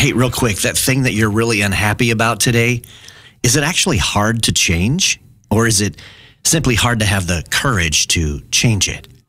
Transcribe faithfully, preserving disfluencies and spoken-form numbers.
Hey, real quick, that thing that you're really unhappy about today, is it actually hard to change? Or is it simply hard to have the courage to change it?